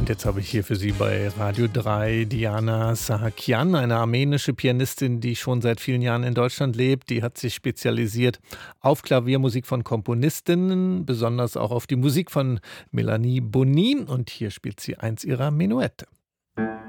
Und jetzt habe ich hier für Sie bei Radio 3 Diana Sahakian, eine armenische Pianistin, die schon seit vielen Jahren in Deutschland lebt. Die hat sich spezialisiert auf Klaviermusik von Komponistinnen, besonders auch auf die Musik von Melanie Bonny. Und hier spielt sie eins ihrer Menuette.